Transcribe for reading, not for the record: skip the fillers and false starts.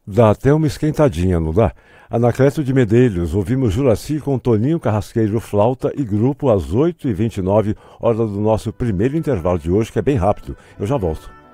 Dá até uma esquentadinha, não dá? Anacleto de Medeiros, ouvimos Juraci com Toninho Carrasqueiro Flauta e Grupo às 8h29, hora do nosso primeiro intervalo de hoje, que é bem rápido. Eu já volto.